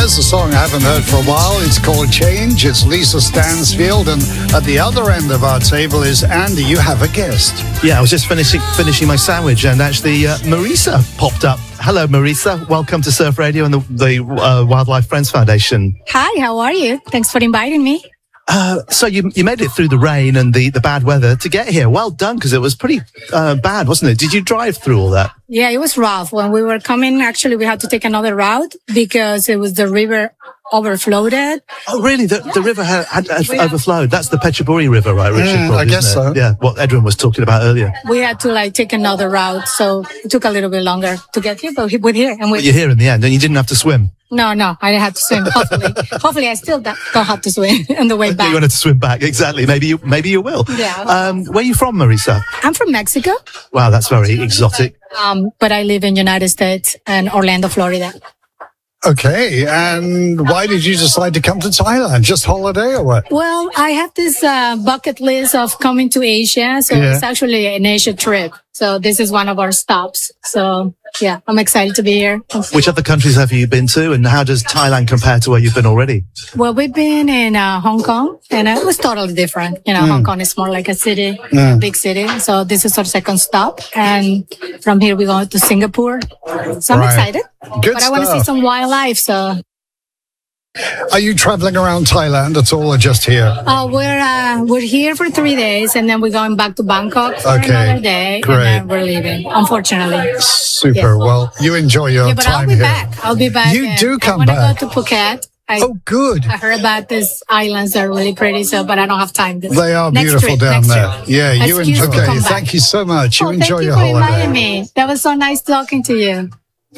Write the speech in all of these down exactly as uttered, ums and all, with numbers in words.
there's a song I haven't heard for a while. It's called Change. It's Lisa Stansfield. And at the other end of our table is Andy. You have a guest. Yeah, I was just finishing finishing my sandwich, and actually uh, Marisa popped up. Hello, Marisa. Welcome to Surf Radio and the, the uh, Wildlife Friends Foundation. Hi, how are you? Thanks for inviting me. Uh, so you you made it through the rain and the, the bad weather to get here. Well done, because it was pretty uh, bad, wasn't it? Did you drive through all that? Yeah, it was rough. When we were coming, actually, we had to take another route because it was the river overflowed. Oh, really? The, the river had, had, had overflowed. That's the Phetchaburi River, right, Richard? Mm, Probably, I guess so. Yeah, what Edwin was talking about earlier. We had to like take another route, so it took a little bit longer to get here, but we're here. And we're but you're here in the end, and you didn't have to swim. No, no, I didn't have to swim. Hopefully, hopefully, I still don't have to swim on the way back. You wanted to swim back, exactly. Maybe you, maybe you will. Yeah. Um, where are you from, Marisa? I'm from Mexico. Wow, that's very exotic. Um, but I live in United States and Orlando, Florida. Okay, and why did you decide to come to Thailand? Just holiday or what? Well, I have this uh, bucket list of coming to Asia, so Yeah. it's actually an Asia trip. So this is one of our stops. So yeah, I'm excited to be here. Which other countries have you been to, and how does Thailand compare to where you've been already? Well, we've been in uh, Hong Kong, and it was totally different. You know, Mm. Hong Kong is more like a city, a big city. So this is our second stop, and from here we go to Singapore. So I'm Right. excited, Good but I want to see stuff. some wildlife. So Are you traveling around Thailand at all or just here? uh, we're uh, we're here for three days, and then we're going back to Bangkok for Okay, another day, great. and then we're leaving. Unfortunately. Super. Yeah. Well, you enjoy your Yeah, but I'll time be here. back. I'll be back. You and do come I back. want to go to Phuket. I, Oh, good. I heard about these islands are really pretty, so but I don't have time. This, They are next beautiful trip, down next there. trip. Yeah, you Excuse enjoy. me to Okay, come back. thank you so much. You Oh, enjoy thank you your for holiday. inviting me. That was so nice talking to you.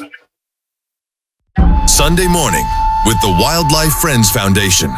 Sunday morning with the Wildlife Friends Foundation.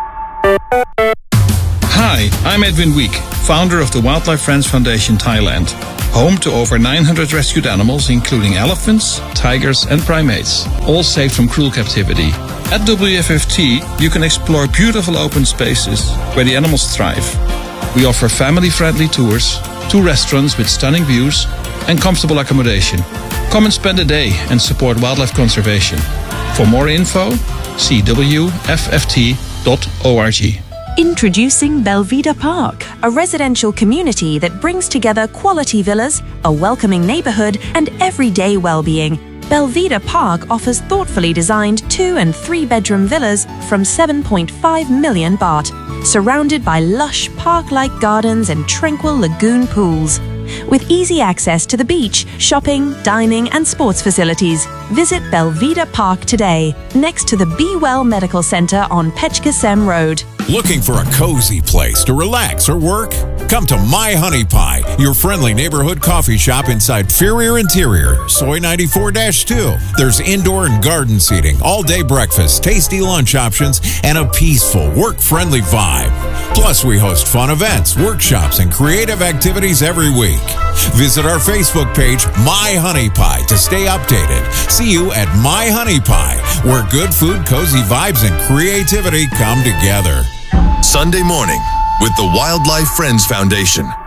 Hi, I'm Edwin Week, founder of the Wildlife Friends Foundation Thailand, home to over nine hundred rescued animals, including elephants, tigers, and primates, all saved from cruel captivity. At W F F T, you can explore beautiful open spaces where the animals thrive. We offer family-friendly tours, two restaurants with stunning views, and comfortable accommodation. Come and spend a day and support wildlife conservation. For more info, see w f f t dot org. Introducing Belveda Park, a residential community that brings together quality villas, a welcoming neighborhood, and everyday well-being. Belveda Park offers thoughtfully designed two and three bedroom villas from seven point five million baht, surrounded by lush park-like gardens and tranquil lagoon pools. With easy access to the beach, shopping, dining, and sports facilities, visit Belveda Park today, next to the Be Well Medical Center on Pechkasem Road. Looking for a cozy place to relax or work? Come to My Honey Pie, your friendly neighborhood coffee shop inside Ferrier Interior, Soy ninety-four dash two. There's indoor and garden seating, all-day breakfast, tasty lunch options, and a peaceful, work-friendly vibe. Plus, we host fun events, workshops, and creative activities every week. Visit our Facebook page, My Honey Pie, to stay updated. See you at My Honey Pie, where good food, cozy vibes, and creativity come together. Sunday morning with the Wildlife Friends Foundation.